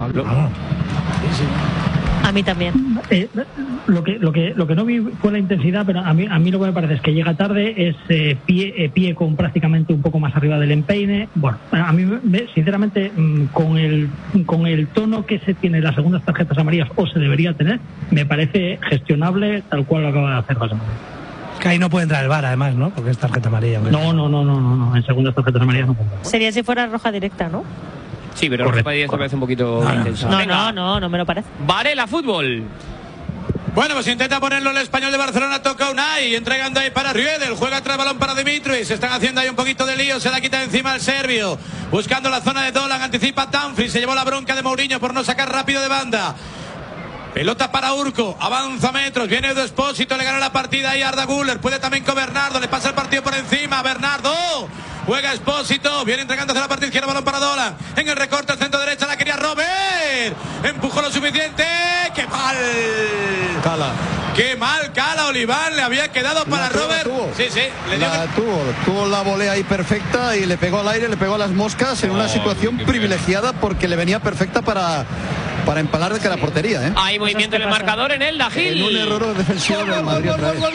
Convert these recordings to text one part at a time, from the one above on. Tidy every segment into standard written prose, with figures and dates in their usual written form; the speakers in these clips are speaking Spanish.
Pablo. Sí. A mí también. Lo que no vi fue la intensidad, pero a mí lo que me parece es que llega tarde, es pie con prácticamente un poco más arriba del empeine. Bueno, a mí sinceramente con el tono que se tiene en las segundas tarjetas amarillas, o se debería tener, me parece gestionable tal cual lo acaba de hacer Barcelona. Que ahí no puede entrar el VAR, además, ¿no? Porque es tarjeta amarilla. No, en segundas tarjetas amarillas no puede. Sería si fuera roja directa, ¿no? Sí, pero roja directa me parece un poquito intensa. No me lo parece. Varela, fútbol. Bueno, pues intenta ponerlo el Español de Barcelona, toca Unai, entregando ahí para Riedel, juega atrás balón para Dimitri, se están haciendo ahí un poquito de lío, se la quita encima el serbio, buscando la zona de Dolan, anticipa Dumfries, se llevó la bronca de Mourinho por no sacar rápido de banda. Pelota para Urco, avanza metros, viene Edu Espósito, le gana la partida ahí a Arda Güler, puede también con Bernardo, le pasa el partido por encima, Bernardo, juega Espósito, viene entregando hacia la parte izquierda, balón para Dolan, en el recorte al centro derecha, la quería Robert, empujó lo suficiente, ¡qué mal! Cala. ¡Qué mal Cala, Oliván! Le había quedado para Robert. Sí, tuvo la volea ahí perfecta y le pegó al aire, le pegó a las moscas en una situación privilegiada porque le venía perfecta para empalar de cara a portería, ¿eh? Hay movimiento en el marcador en el Dajil. En un error defensivo del Madrid.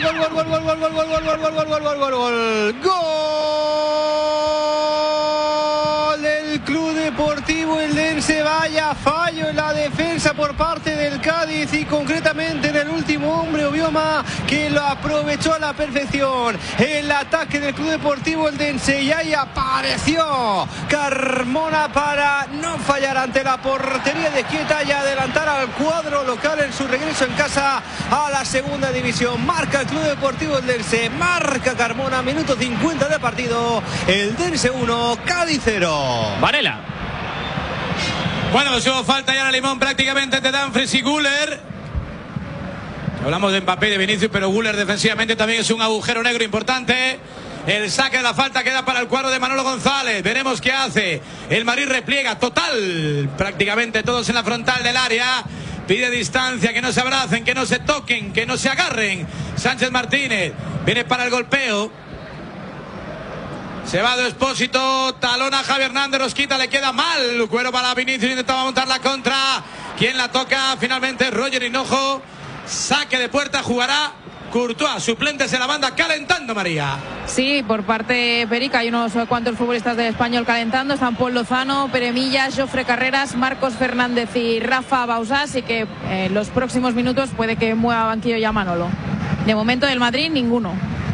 Gol del Club Deportivo Eldense. Vaya fallo en la defensa por parte del Cádiz y concretamente en el último hombre, Obioma, que lo aprovechó a la perfección. El ataque del Club Deportivo Eldense y ahí apareció Carmona para no fallar ante la portería de Quieta y adelantar al cuadro local en su regreso en casa a la segunda división. Marca el Club Deportivo Eldense, marca Carmona, minuto 50 de partido. Eldense 1, Cádiz 0. Varela. Bueno, pues hubo falta ya a Limón prácticamente de Dumfries y Güler. Hablamos de Mbappé y de Vinicius, pero Güler defensivamente también es un agujero negro importante. El saque de la falta queda para el cuadro de Manolo González. Veremos qué hace. El Madrid repliega total. Prácticamente todos en la frontal del área. Pide distancia, que no se abracen, que no se toquen, que no se agarren. Sánchez Martínez viene para el golpeo. Se va de Espósito, talona a Javi Hernández, los quita, le queda mal. Cuero para Vinicius, intentaba montar la contra. ¿Quién la toca? Finalmente Roger Hinojo. Saque de puerta, jugará Courtois, suplentes en la banda, calentando, María. Sí, por parte de Perica hay unos cuantos futbolistas del Español calentando. Están Paul Lozano, Pere Millas, Jofre Carreras, Marcos Fernández y Rafa Bausá. Así que en los próximos minutos puede que mueva banquillo ya Manolo. De momento del Madrid, ninguno.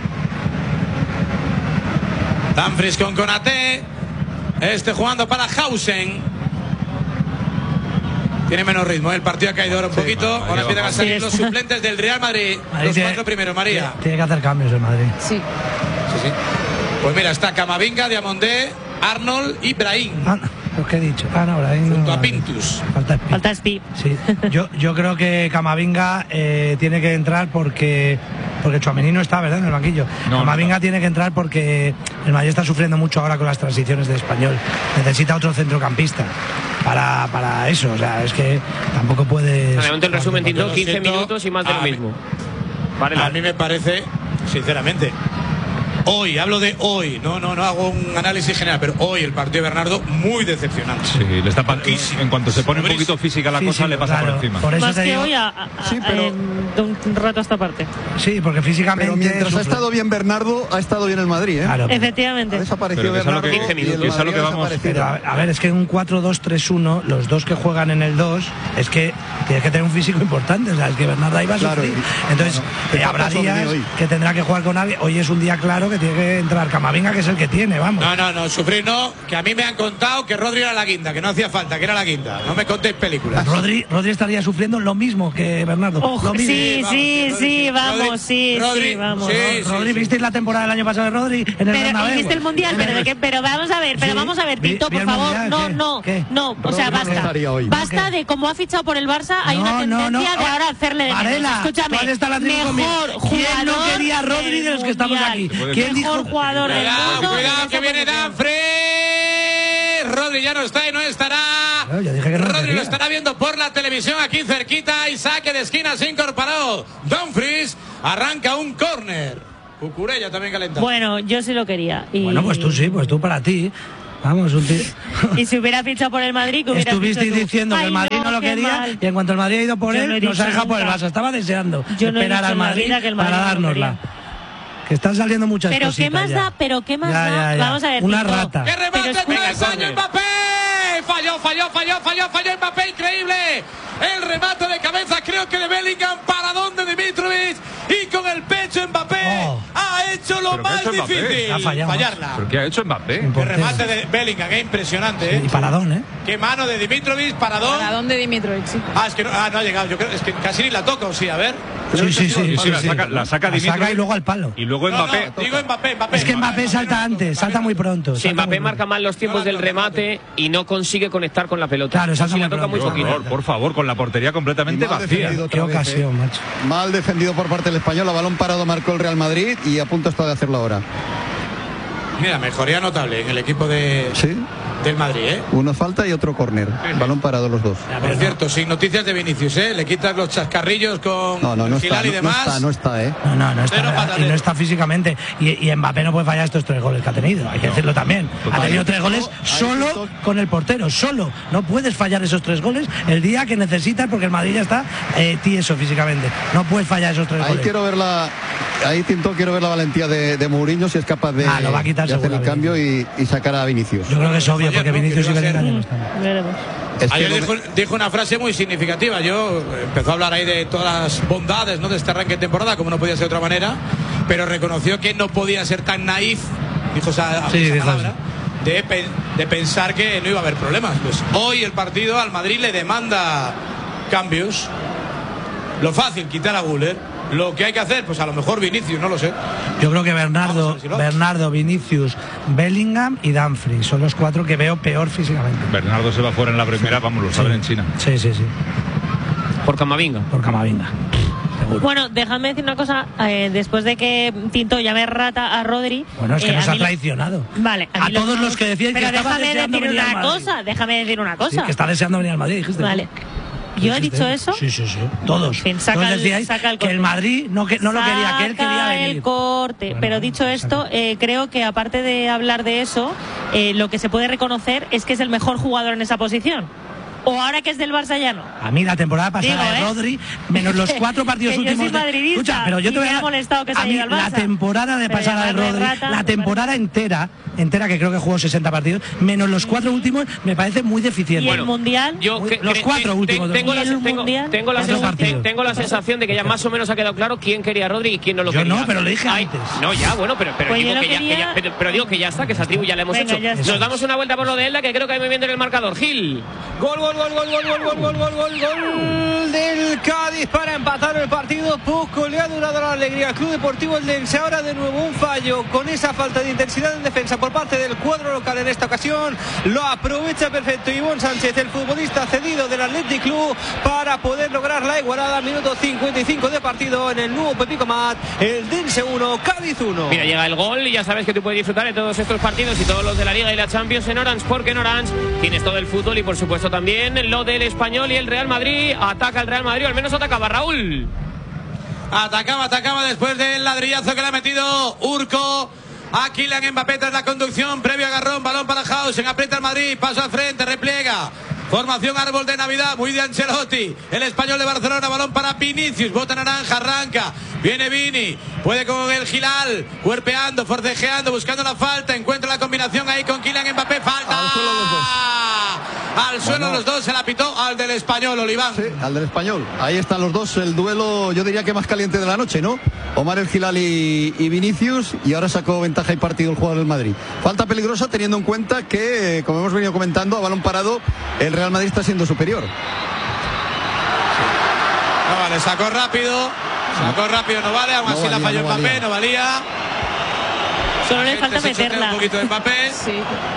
Dumfries con Konaté. Jugando para Hausen. Tiene menos ritmo, el partido ha caído ahora un poquito. Ahora empiezan a salir los suplentes del Real Madrid. Los cuatro primeros, María. Tiene que hacer cambios el Madrid. Sí. Pues mira, está Camavinga, Diamondé, Arnold y Brahim. Lo que he dicho. Brahim. Junto a Pintus. Falta Spi. Sí. Yo creo que Camavinga tiene que entrar porque Tchouaméni no está, ¿verdad?, en el banquillo. Camavinga tiene que entrar porque el Madrid está sufriendo mucho ahora con las transiciones de Español. Necesita otro centrocampista para eso. O sea, es que tampoco puede. De momento el resumen tiene 15 minutos y más de lo mismo. A mí me parece, sinceramente, hoy, hablo de hoy, no hago un análisis general, pero hoy el partido de Bernardo muy decepcionante. Sí, le está en cuanto se pone un poquito física la cosa, le pasa por encima. Por eso más que hoy de un rato a esta parte. Sí, porque físicamente. Pero mientras ha estado bien Bernardo, ha estado bien el Madrid, ¿eh? Claro. Efectivamente. Ha desaparecido Bernardo. Es a lo que vamos. Pero a ver, es que en un 4-2-3-1, los dos que juegan en el 2, es que tienes que tener un físico importante. O sea, es que Bernardo ahí va a sufrir. Entonces, habrá días que tendrá que jugar con alguien. Hoy es un día claro que tiene que entrar Camavinga, que es el que tiene, vamos. No, sufrir no, que a mí me han contado que Rodri era la guinda, que no hacía falta, que era la guinda. No me contéis películas. Rodri estaría sufriendo lo mismo que Bernardo. Lo mismo. Sí, vamos. Rodri, ¿visteis la temporada del año pasado de Rodri en el Bernabéu? ¿Viste el Mundial? Pero vamos a ver, Tito, por favor. No, o sea, basta de cómo ha fichado por el Barça, hay una tendencia de ahora hacerle de menos. Escúchame, mejor jugador. ¿Quién no quería a Rodri de los que estamos aquí? ¿Quién mejor jugador del mundo? Cuidado que viene Dumfries. Rodri ya no está y no estará. Rodri lo estará viendo por la televisión aquí cerquita y saque de esquina se incorporó. Dumfries arranca un córner. Cucurella también calentado. Bueno, yo sí lo quería. Bueno, pues tú sí, pues tú para ti. Vamos, un tío. Y si hubiera fichado por el Madrid, que hubiera Estuviste diciendo que el Madrid lo quería y en cuanto el Madrid ha ido por él, nos ha dejado por el Barça. Estaba deseando esperar al Madrid para dárnosla. Que están saliendo muchas cosas. Pero ¿qué más da? Vamos a ver. Una rata. ¡Que remate travesaño Mbappé! Falló Mbappé, increíble. El remate de cabeza, creo que de Bellingham, paradón de Dimitrovic, y con el pecho Mbappé ha hecho lo más difícil, fallarla. ¿Pero qué ha hecho Mbappé? El remate de Bellingham, es impresionante, ¿eh? Y paradón, ¿eh? Qué mano de Dimitrovic, paradón. Paradón de Dimitrovic, sí. Es que no ha llegado, yo creo, es que casi ni la toca, o sí, a ver. Sí, la saca Dimitrovic y luego al palo. Y luego Mbappé. Digo Mbappé. Es que Mbappé salta antes, salta muy pronto. Sí, Mbappé marca mal los tiempos del remate y no consigue conectar con la pelota. Claro, salta la toca muy poquito. Por favor, con la portería completamente vacía. Qué ocasión, macho. Mal defendido por parte del Español, a balón parado marcó el Real Madrid y a punto está de hacerlo ahora. Mira, mejoría notable en el equipo del Madrid, ¿eh? Uno falta y otro córner. Balón parado los dos. Por cierto, sin noticias de Vinicius, ¿eh? Le quitas los chascarrillos con Gilal y demás. No está, ¿eh? No está. Y no está físicamente. Y Mbappé no puede fallar estos 3 goles que ha tenido. Hay que decirlo también. Ha tenido 3 goles solo con el portero. Solo. No puedes fallar esos 3 goles el día que necesitas porque el Madrid ya está tieso físicamente. No puedes fallar esos 3 goles. Quiero ver la valentía de Mourinho si es capaz de, lo va a quitar de hacer el cambio y sacar a Vinicius. Yo creo que es obvio porque Vinicius y Bellingham no están. Ayer dijo una frase muy significativa. Empezó a hablar ahí de todas las bondades, ¿no?, de este arranque de temporada, como no podía ser de otra manera, pero reconoció que no podía ser tan naif, dijo esa palabra, de pensar que no iba a haber problemas. Pues hoy el partido al Madrid le demanda cambios. Lo fácil, quitar a Güler. Lo que hay que hacer, pues a lo mejor Vinicius, no lo sé. Yo creo que Bernardo, Vinicius, Bellingham y Dumfries son los 4 que veo peor físicamente. Bernardo se va fuera en la primera, vamos, lo saben en China. Sí. Por Camavinga. Seguro. Bueno, déjame decir una cosa. Después de que Tinto llame rata a Rodri. Bueno, es que nos ha traicionado. Vale. A todos los que decían que estaba deseando venir al Madrid. Déjame decir una cosa. Sí, que está deseando venir al Madrid, dijiste. Vale. ¿Yo he dicho eso? Sí. Todos. Todos decíais que el Madrid no lo quería, que él quería venir. El corte. Bueno, pero dicho esto, creo que aparte de hablar de eso, lo que se puede reconocer es que es el mejor jugador en esa posición. O ahora que es del Barça ya no. A mí la temporada pasada de Rodri, menos los 4 partidos últimos. Escucha, pero yo te voy a molestado que se haya ido al Barça. La temporada de pasada de Rodri, la temporada entera, que creo que jugó 60 partidos, menos los 4 últimos, me parece muy deficiente. ¿Y el Mundial? Los 4 últimos. Tengo la sensación de que ya más o menos ha quedado claro quién quería a Rodri y quién no lo quería. Yo no, pero lo dije antes. No, ya, bueno, pero digo que ya está, que esa tribu ya la hemos hecho. Nos damos una vuelta por lo de Elda, que creo que hay muy bien en el marcador. Gil. Gol del Cádiz para empatar el partido. Poco le ha durado la alegría al Club Deportivo Eldense. Ahora de nuevo un fallo con esa falta de intensidad en defensa por parte del cuadro local en esta ocasión. Lo aprovecha perfecto Ivonne Sánchez, el futbolista cedido del Athletic Club, para poder lograr la igualada. Minuto 55 de partido en el nuevo Pepico Mat. Eldense 1, Cádiz 1. Mira, llega el gol y ya sabes que tú puedes disfrutar de todos estos partidos y todos los de la Liga y la Champions en Orange, porque en Orange tienes todo el fútbol y por supuesto también lo del Español y el Real Madrid. Ataca el Real Madrid, o al menos atacaba Raúl. Atacaba después del ladrillazo que le ha metido Urco a Kylian Mbappé tras la conducción, previo agarrón, balón para Hausen, aprieta el Madrid, paso al frente, repliega. Formación árbol de Navidad, muy de Ancelotti. El Español de Barcelona, balón para Vinicius, bota naranja, arranca. Viene Vini, puede con el Gilal, cuerpeando, forcejeando, buscando la falta. Encuentra la combinación ahí con Kylian Mbappé, falta. Al suelo los dos, se la pitó al del Español, Oliván. Sí, al del Español. Ahí están los dos, el duelo, yo diría que más caliente de la noche, ¿no? Omar El Gilal y Vinicius, y ahora sacó ventaja y partido el jugador del Madrid. Falta peligrosa teniendo en cuenta que, como hemos venido comentando, a balón parado, el Real Madrid está siendo superior. No vale, sacó rápido, no vale, aún así la falló Mbappé, no valía. Solo le falta meterla. Un poquito de Mbappé. Sí.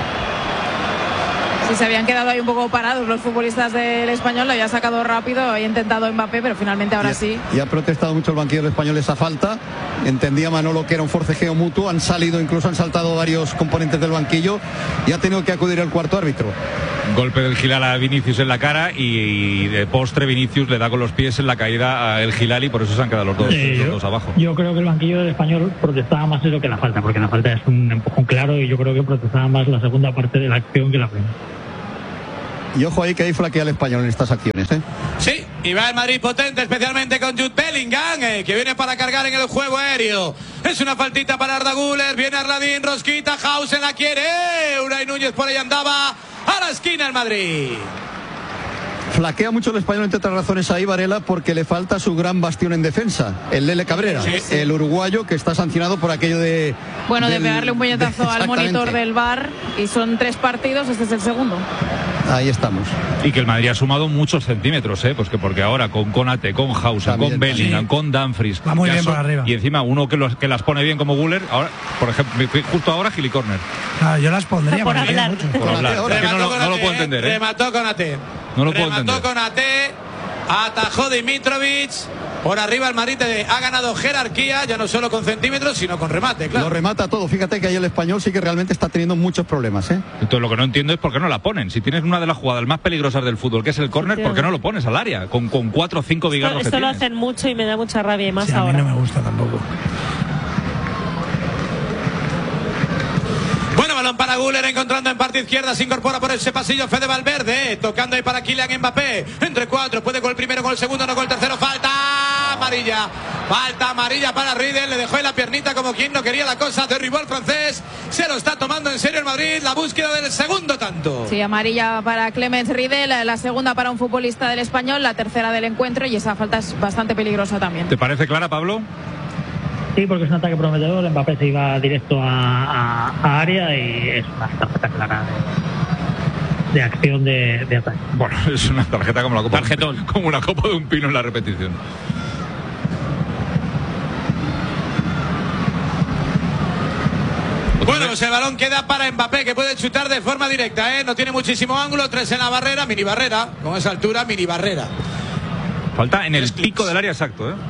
Sí, se habían quedado ahí un poco parados los futbolistas del Español, lo había sacado rápido, había intentado Mbappé, pero finalmente ahora sí. Y ha protestado mucho el banquillo del Español esa falta. Entendía Manolo que era un forcejeo mutuo, han saltado varios componentes del banquillo y ha tenido que acudir el cuarto árbitro. Golpe del Gilal a Vinicius en la cara y de postre Vinicius le da con los pies en la caída a el Gilal y por eso se han quedado los dos abajo. Yo creo que el banquillo del Español protestaba más eso que la falta, porque la falta es un empujón claro y yo creo que protestaba más la segunda parte de la acción que la primera. Y ojo ahí que ahí flaquea el Español en estas acciones, ¿eh? Sí, y va el Madrid potente, especialmente con Jude Bellingham, que viene para cargar en el juego aéreo. Es una faltita para Arda Güler, viene Arladín, rosquita, Hausen la quiere. Unai Núñez por ahí andaba, a la esquina el Madrid. Flaquea mucho el Español, entre otras razones, ahí Varela, porque le falta su gran bastión en defensa, el Lele Cabrera, el uruguayo, que está sancionado por aquello de... Bueno, de pegarle un puñetazo al monitor del VAR, y son 3 partidos, este es el segundo. Ahí estamos. Y que el Madrid ha sumado muchos centímetros, pues que porque ahora con Konate, con Hausen, con Bellingham, con Dumfries... Va muy bien por arriba. Y encima uno que las pone bien como Güler, ahora, por ejemplo, justo ahora Gili Corner. Claro, yo las pondría por hablar. Por hablar. Es que no lo puedo entender, ¿eh? Remató Konate. No lo puedo entender. Remató Konate, atajó Dimitrovic. Por arriba el Madrid ha ganado jerarquía, ya no solo con centímetros, sino con remate, claro. Lo remata todo. Fíjate que ahí el Español sí que realmente está teniendo muchos problemas, ¿eh? Entonces lo que no entiendo es por qué no la ponen. Si tienes una de las jugadas más peligrosas del fútbol, que es el córner, ¿por qué no lo pones al área? Con 4 o 5 bigarros. Esto lo hacen mucho y me da mucha rabia, y más sí, ahora. A mí no me gusta tampoco. Bueno, balón para Güler, encontrando en parte izquierda, se incorpora por ese pasillo Fede Valverde, tocando ahí para Kylian Mbappé, entre 4, puede con el primero, con el segundo, no con el tercero, falta amarilla para Riedel, le dejó en la piernita como quien no quería la cosa, derribó al francés, se lo está tomando en serio el Madrid, la búsqueda del segundo tanto. Sí, amarilla para Clemens Riedel, la segunda para un futbolista del Español, la tercera del encuentro, y esa falta es bastante peligrosa también. ¿Te parece clara, Pablo? Sí, porque es un ataque prometedor. Mbappé se iba directo a área y es una tarjeta clara de acción de ataque. Bueno, es una tarjeta como la copa. Tarjetón. Como una copa de un pino en la repetición. Bueno, pues el balón queda para Mbappé, que puede chutar de forma directa, ¿eh? No tiene muchísimo ángulo, 3 en la barrera, mini barrera, con esa altura, mini barrera. Falta en el pico del área exacto, ¿eh?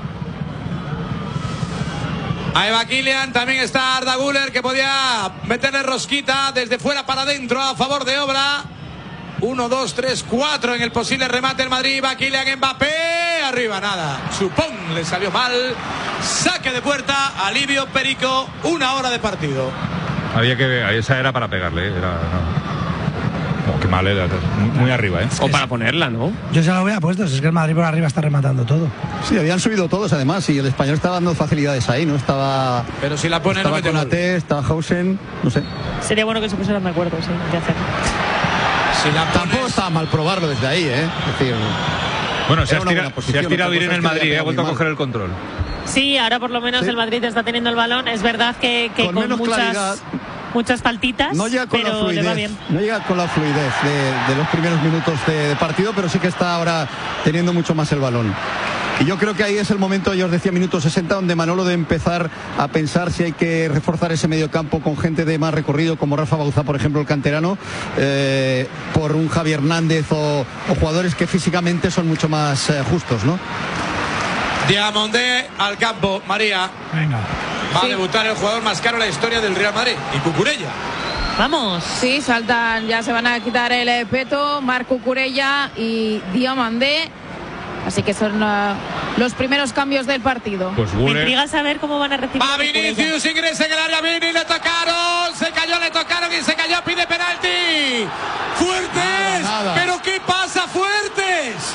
Ahí va Kylian, también está Arda Güler, que podía meterle rosquita desde fuera para adentro a favor de Obra. 1, 2, 3, 4 en el posible remate el Madrid. Va Kylian Mbappé, arriba nada. Supón le salió mal. Saque de puerta, alivio Perico, 1 hora de partido. Había que, esa era para pegarle, era... Oh, qué mal era, muy arriba, ¿eh? O para ponerla, ¿no? Yo se la hubiera puesto, es que el Madrid por arriba está rematando todo. Sí, habían subido todos además, y el Español estaba dando facilidades ahí, ¿no? Estaba... Pero si la pone, estaba no mete Konate, estaba Hausen, no sé. Sería bueno que se pusieran de acuerdo, sí, de hacerlo. Si la Tampoco estaba mal probarlo desde ahí, ¿eh? Es decir... Bueno, se ha tirado bien en el Madrid, ha vuelto a coger el control. Sí, ahora por lo menos el Madrid está teniendo el balón. Es verdad que con muchas faltitas, no llega con pero la fluidez, le va bien. No llega con la fluidez de los primeros minutos de partido, pero sí que está ahora teniendo mucho más el balón. Y yo creo que ahí es el momento, ya os decía, minuto 60, donde Manolo debe empezar a pensar si hay que reforzar ese mediocampo con gente de más recorrido, como Rafa Bauzá, por ejemplo, el canterano, por un Javi Hernández o jugadores que físicamente son mucho más justos, ¿no? Diamondé al campo, María. Venga. Va a debutar el jugador más caro en la historia del Real Madrid, y Cucurella. Vamos. Sí, saltan, ya se van a quitar el peto, Marc Cucurella y Diamandé. Así que son los primeros cambios del partido. Pues me intriga saber cómo van a recibir. Va Vinicius, ingresa en el área, Vini, le tocaron, se cayó, le tocaron y se cayó, pide penalti. ¡Fuertes! Nada. ¿Pero qué pasa, Fuertes?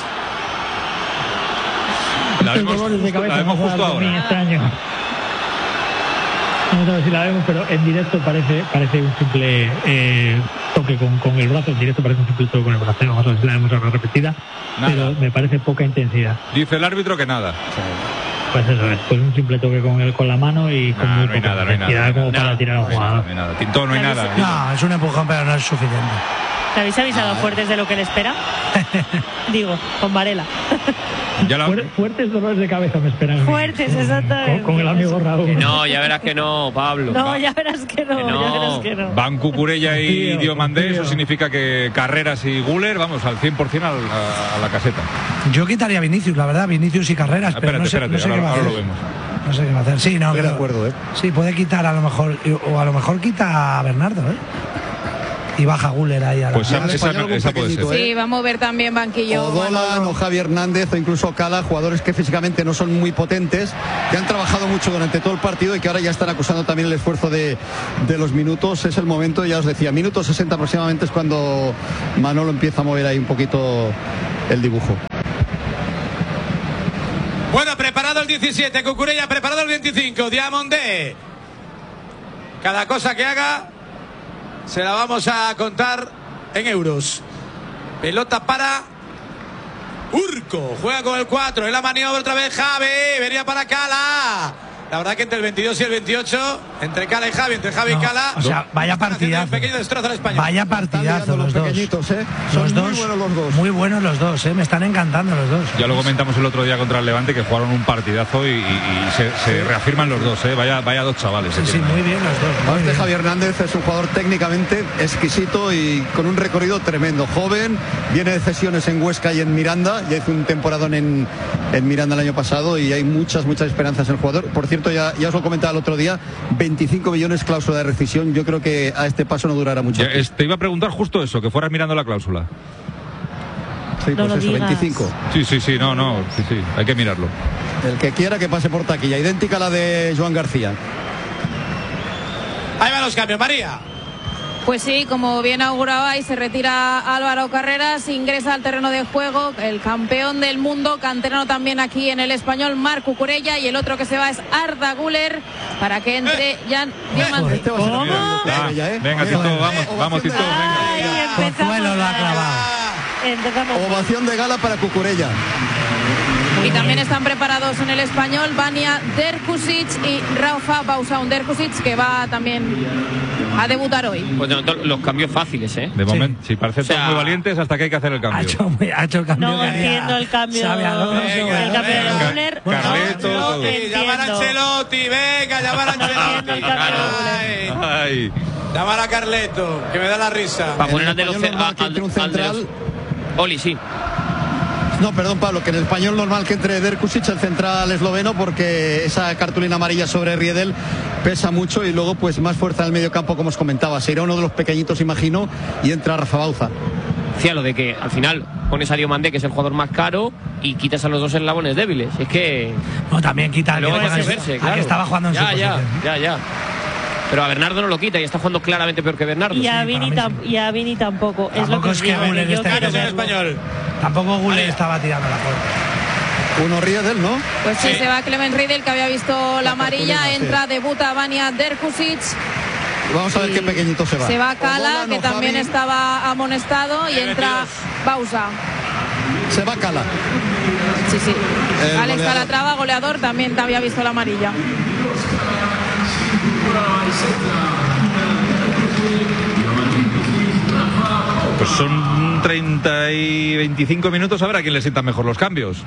La vemos justo ahora. Este año. Vamos a ver si la vemos, pero en directo parece un simple toque con el brazo. En directo parece un simple toque con el brazo. Vamos a ver si la vemos ahora repetida. Nada. Pero me parece poca intensidad. Dice el árbitro que nada. Pues eso es, pues un simple toque con la mano y con muy poca intensidad como para tirar a un jugador. No hay nada. Tintón, no hay nada. No, es un empujón, pero no es suficiente. ¿Te habéis avisado Fuertes de lo que le espera? Digo, con Varela. Fuertes dolores de cabeza me esperan. Fuertes, exactamente. Con el amigo Raúl. No, ya verás que no, Pablo. No, ya verás que no. Ya verás que no. Van Cucurella y Diomandé, eso significa que Carreras y Güler, vamos, al 100% a la caseta. Yo quitaría Vinicius, la verdad, Vinicius y Carreras, pero espérate, no sé qué va a hacer. Ahora lo vemos. No sé qué va a hacer. Sí, no, estoy creo. de acuerdo, ¿eh? Sí, puede quitar a lo mejor, o a lo mejor quita a Bernardo, ¿eh? y baja Güler ahí a la pues esa puede ser. Sí, va a mover también banquillo. O Dolan o Javi Hernández o incluso Cala, jugadores que físicamente no son muy potentes, que han trabajado mucho durante todo el partido y que ahora ya están acusando también el esfuerzo de los minutos. Es el momento, ya os decía, minuto 60 aproximadamente es cuando Manolo empieza a mover ahí un poquito el dibujo. Bueno, preparado el 17, Cucurella preparado el 25, Diamondé. Cada cosa que haga se la vamos a contar en euros. Pelota para Urco, juega con el 4, en la maniobra otra vez Javi, venía para Cala. La verdad que entre el 22 y el 28, entre Cala y Javi, entre Javi y Cala, o sea, vaya partidazo. Pequeño destrozo al español. Vaya partidazo los dos. Son muy buenos los dos. Muy buenos los dos, me están encantando los dos. Ya lo comentamos el otro día contra el Levante, que jugaron un partidazo y se reafirman los dos, vaya dos chavales. Sí, muy bien los dos. Javi Hernández es un jugador técnicamente exquisito y con un recorrido tremendo. Joven, viene de cesiones en Huesca y en Miranda, ya hizo un temporadón en Miranda el año pasado y hay muchas esperanzas en el jugador. Por cierto, ya os lo comentaba el otro día, 25 millones cláusula de rescisión. Yo creo que a este paso no durará mucho. Te iba a preguntar justo eso, que fueras mirando la cláusula. Sí, pues eso, 25. Sí, hay que mirarlo. El que quiera que pase por taquilla, idéntica a la de Joan García. Ahí van los cambios, María. Pues sí, como bien auguraba, y se retira Álvaro Carreras, ingresa al terreno de juego el campeón del mundo, canterano también aquí en el Español, Marc Cucurella, y el otro que se va es Arda Güler, para que entre Jan Diamandé. ¿Cómo? Venga, Tito, vamos, Tito, venga. Pozuelo lo ha clavado. Ovación de gala para Cucurella. Y también están preparados en el Español Vanja Drkušić y Rafa Bauzá. Drkušić que va también a debutar hoy. Pues los cambios fáciles, ¿eh? De momento, sí, parecen todos muy valientes hasta que hay que hacer el cambio. Ha hecho el cambio. No entiendo el cambio. El cambio de Güler. Carleto, llamar a Ancelotti, venga, llamar a Ancelotti. Llamar a Carleto, que me da la risa. Para poner un central. Oli, sí. No, perdón, Pablo, que en el Español normal que entre Drkušić, el central esloveno, porque esa cartulina amarilla sobre Riedel pesa mucho y luego pues más fuerza en el medio campo, como os comentaba. Se irá uno de los pequeñitos, imagino, y entra Rafa Bauzá. Decía lo de que al final pones a Diomandé, que es el jugador más caro, y quitas a los dos eslabones débiles. Es que... No, también quita a que estaba jugando en su posición. Ya. Pero a Bernardo no lo quita y está jugando claramente peor que Bernardo. Y a Vini tampoco. Es lo que es que Güler está en español. Tampoco Güler estaba tirando la puerta. Uno Riedel, ¿no? Pues sí, se va Clement Riedel, que había visto la amarilla. Entra, debuta Vanja Drkušić. Vamos a ver qué pequeñito se va. Se va Cala, que también estaba amonestado, y entra Bauzá. Se va Cala. Sí. Alex Calatrava, goleador, también te había visto la amarilla. Pues son 30 y 25 minutos, a ver a quién le sientan mejor los cambios.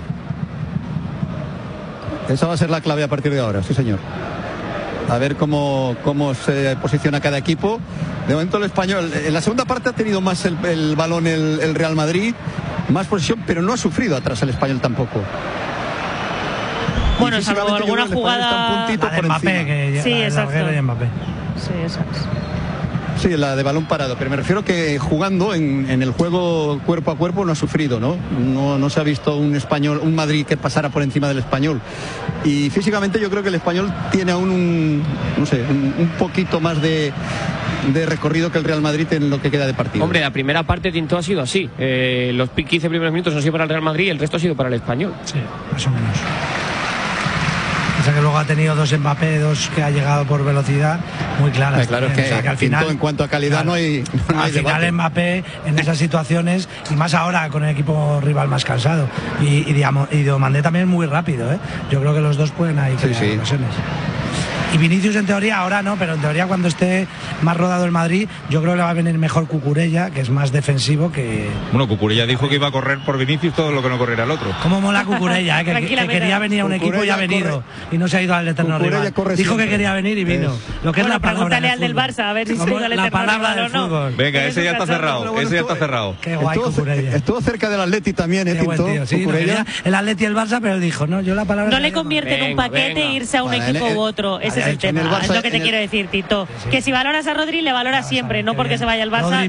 Esa va a ser la clave a partir de ahora, sí señor. A ver cómo se posiciona cada equipo. De momento el Español, en la segunda parte ha tenido más el balón el Real Madrid, más posesión, pero no ha sufrido atrás el Español tampoco. Bueno, salvo alguna jugada de Mbappé, que sí, exacto. Sí, exacto. Sí, la de balón parado, pero me refiero que jugando en el juego cuerpo a cuerpo no ha sufrido, ¿no? No se ha visto un Madrid que pasara por encima del Español. Y físicamente yo creo que el Español tiene aún un poquito más de recorrido que el Real Madrid en lo que queda de partido. Hombre, la primera parte Tinto ha sido así. Los 15 primeros minutos han sido para el Real Madrid y el resto ha sido para el Español. Sí, más o menos. O sea que luego ha tenido dos Mbappé, dos que ha llegado por velocidad muy claras. Claro, que al final, en cuanto a calidad, no hay al final debate. Mbappé en esas situaciones, y más ahora con el equipo rival más cansado. Y Diomandé también muy rápido, ¿eh? Yo creo que los dos pueden ahí crear ocasiones. Y Vinicius en teoría ahora no, pero en teoría cuando esté más rodado el Madrid, yo creo que le va a venir mejor Cucurella, que es más defensivo que... Bueno, Cucurella dijo que iba a correr por Vinicius todo lo que no corriera el otro. ¿Cómo mola Cucurella? Que quería venir a un equipo y ha venido. Y no se ha ido al eterno rival. Dijo que quería venir y vino. Lo que es la palabra pregúntale al del Barça, a ver si se ha ido al eterno rival o no. Venga, ese ya está cerrado. Ese ya está cerrado. Qué guay Cucurella. Estuvo cerca del Atleti también, Tinto. Sí, el Atleti y el Barça, pero dijo, no, yo la palabra... No le convierte en un paquete irse a un equipo u otro. Ese es el tema. Es lo que te quiero decir, Tito. Que si valoras a Rodri, le valoras siempre, no porque se vaya al Barça.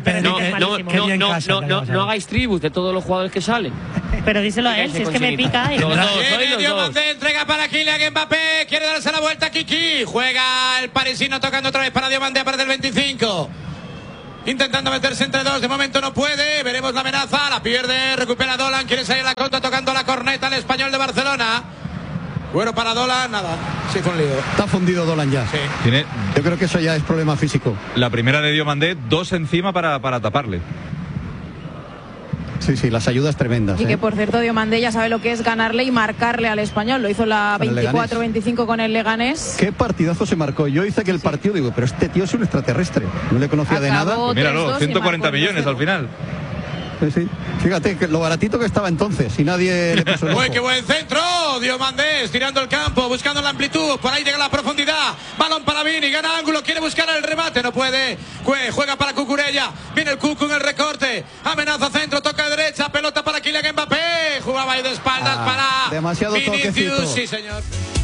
No hagáis tribus de todos los jugadores que salen. Pero díselo a él, si es que me pica. Diomandé entrega para Kylian Mbappé. Quiere darse la vuelta a Kiki. Juega el parisino tocando otra vez para Diomandé para el 25. Intentando meterse entre dos, de momento no puede. Veremos la amenaza, la pierde, recupera Dolan, quiere salir a la contra tocando la corneta al Español de Barcelona. Bueno, para Dolan, nada, se hizo un lío. Está fundido Dolan ya. Sí. Yo creo que eso ya es problema físico. La primera de Diomandé, 2 encima para taparle. Sí, las ayudas tremendas. Y que por cierto Diomandé ya sabe lo que es ganarle y marcarle al Español. Lo hizo la 24-25 con el Leganés. Qué partidazo se marcó. Yo hice aquel partido, digo, pero este tío es un extraterrestre. No le conocía de nada. Pues míralo, 140 millones al final. Sí. Fíjate que lo baratito que estaba entonces y nadie le puso el ojo. ¡Uy, qué buen centro! Diomandé estirando el campo, buscando la amplitud, por ahí llega la profundidad. Balón para Vini, gana ángulo, quiere buscar el remate, no puede. Juega para Cucurella, viene el Cucu en el recorte, amenaza centro, toca derecha, pelota para Kylian Mbappé. Jugaba ahí de espaldas para demasiado Vinicius, toquecito. sí señor.